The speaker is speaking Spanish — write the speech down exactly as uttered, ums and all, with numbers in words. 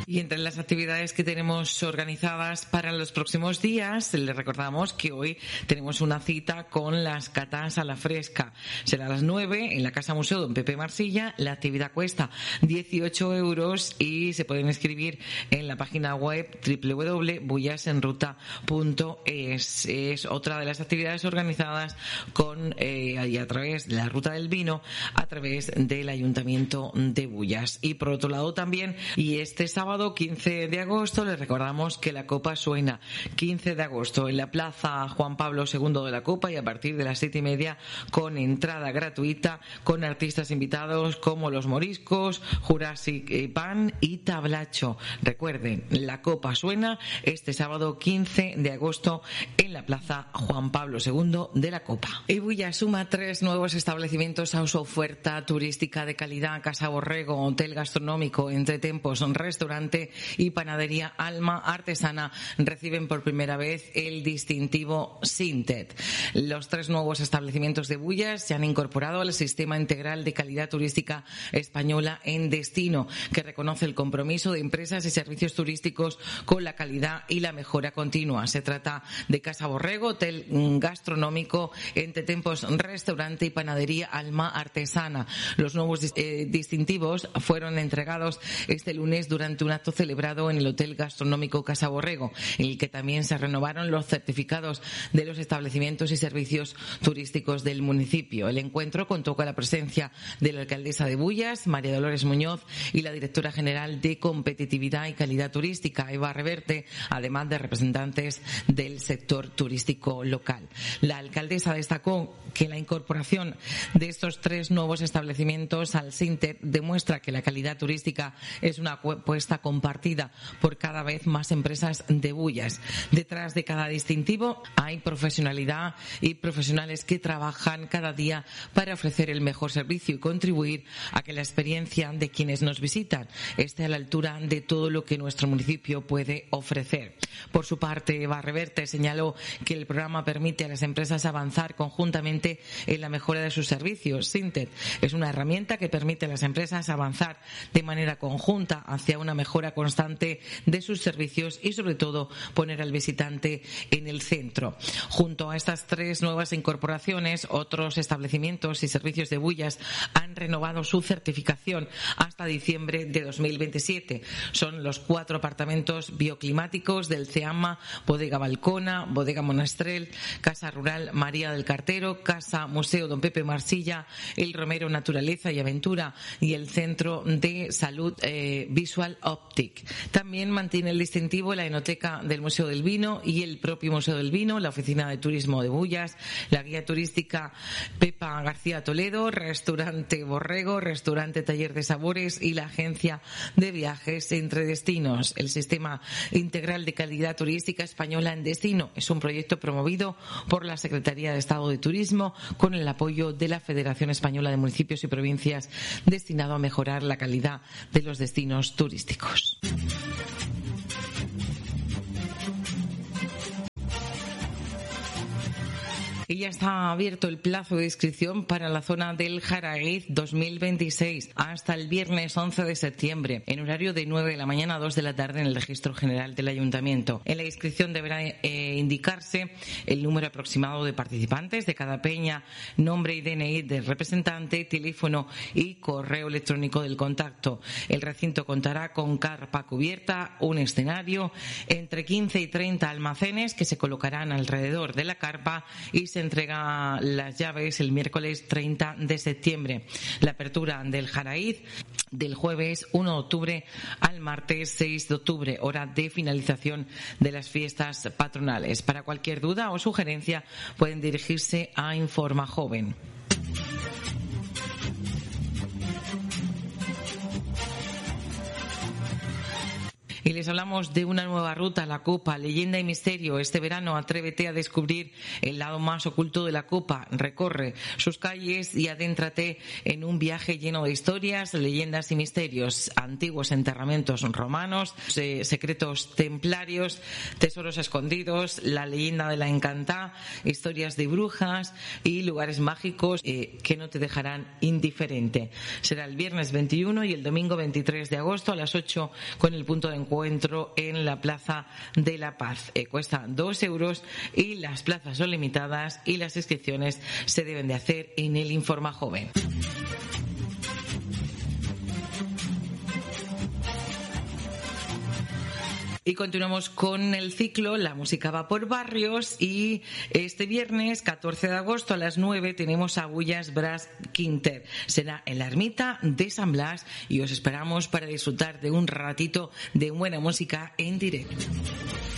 Y entre las actividades que tenemos organizadas para los próximos días, les recordamos que hoy tenemos una cita con las catas a la fresca. Será a las nueve en la Casa Museo Don Pepe Marsilla. La actividad cuesta dieciocho euros y se pueden inscribir en la página web doble u doble u doble u punto bullasenruta punto es. Es otra de las actividades organizadas con eh, y a través de la Ruta del Vino, a través del Ayuntamiento de Bullas. Y por otro lado también, y este sábado quince de agosto, les recordamos que la Copa suena. quince de agosto en la Plaza Juan Pablo segundo de la Copa, y a partir de las siete y media con entrada gratuita, con artistas invitados como Los Moriscos, Jurassic Pan y Tablacho. Recuerden, la Copa suena este sábado quince de agosto en la Plaza Juan Pablo segundo de la Copa. Y Bullas suma tres nuevos establecimientos a su oferta turística de calidad: Casa Borrego, hotel gastronómico, entretempos, restaurante y panadería Alma Artesana reciben por primera vez el distintivo Sintet. Los tres nuevos establecimientos de Bullas se han incorporado al Sistema Integral de Calidad Turística Española en Destino, que reconoce el compromiso de empresas y servicios turísticos con la calidad y la mejora continua. Se trata de Casa Borrego, hotel gastronómico, entretempos, restaurante y panadería Alma Artesana. Los nuevos eh, distintivos fueron entregados este lunes durante un acto celebrado en el Hotel Gastronómico Casa Borrego, en el que también se renovaron los certificados de los establecimientos y servicios turísticos del municipio. El encuentro contó con la presencia de la alcaldesa de Bullas, María Dolores Muñoz, y la directora general de Competitividad y Calidad Turística, Eva Reverte, además de representantes del sector turístico local. La alcaldesa destacó que la incorporación de estos tres nuevos establecimientos al Sintet demuestra que la calidad turística es una apuesta compartida por cada vez más empresas de Bullas. Detrás de cada distintivo hay profesionalidad y profesionales que trabajan cada día para ofrecer el mejor servicio y contribuir a que la experiencia de quienes nos visitan esté a la altura de todo lo que nuestro municipio puede ofrecer. Por su parte, Eva Reverte señaló que el programa permite a las empresas avanzar conjuntamente en la mejora de sus servicios. Sintet es una herramienta que permite a las empresas avanzar de manera conjunta hacia una mejora constante de sus servicios y, sobre todo, poner al visitante en el centro. Junto a estas tres nuevas incorporaciones, otros establecimientos y servicios de Bullas han renovado su certificación hasta diciembre de dos mil veintisiete. Son los cuatro apartamentos bioclimáticos del CEAMA, Bodega Balcona, Bodega Monastrell, Casa Rural María del Cartero, Casa Museo Don Pepe Marsilla, El Romero Naturaleza y Aventura y el Centro de Salud eh, Visual Optic. También mantiene el distintivo la Enoteca del Museo del Vino y el propio Museo del Vino, la Oficina de Turismo de Bullas, la guía turística Pepa García Toledo, Restaurante Borrego, Restaurante Taller de Sabores y la Agencia de Viajes Entre Destinos. El Sistema Integral de Calidad Turística Española en Destino es un proyecto promovido por la Secretaría de Estado de Turismo con el apoyo de la Federación Española de Municipios y Provincias, destinado a mejorar la calidad de los destinos turísticos. Y ya está abierto el plazo de inscripción para la zona del Jaraiz dos mil veintiséis hasta el viernes once de septiembre, en horario de nueve de la mañana a dos de la tarde en el Registro General del Ayuntamiento. En la inscripción deberá eh, indicarse el número aproximado de participantes de cada peña, nombre y D N I del representante, teléfono y correo electrónico del contacto. El recinto contará con carpa cubierta, un escenario, entre quince y treinta almacenes que se colocarán alrededor de la carpa y se entrega las llaves el miércoles treinta de septiembre. La apertura del Jaraiz del jueves uno de octubre al martes seis de octubre, hora de finalización de las fiestas patronales. Para cualquier duda o sugerencia pueden dirigirse a Informa Joven. Y les hablamos de una nueva ruta, la Copa, leyenda y misterio. Este verano atrévete a descubrir el lado más oculto de la Copa. Recorre sus calles y adéntrate en un viaje lleno de historias, leyendas y misterios. Antiguos enterramientos romanos, eh, secretos templarios, tesoros escondidos, la leyenda de la Encantá, historias de brujas y lugares mágicos eh, que no te dejarán indiferente. Será el viernes veintiuno y el domingo veintitrés de agosto a las ocho con el punto de encuentro en la Plaza de la Paz. Eh, cuesta dos euros y las plazas son limitadas y las inscripciones se deben de hacer en el Informa Joven. Y continuamos con el ciclo La música va por barrios y este viernes catorce de agosto a las nueve tenemos Agullas Brass Quintet. Será en la ermita de San Blas y os esperamos para disfrutar de un ratito de buena música en directo.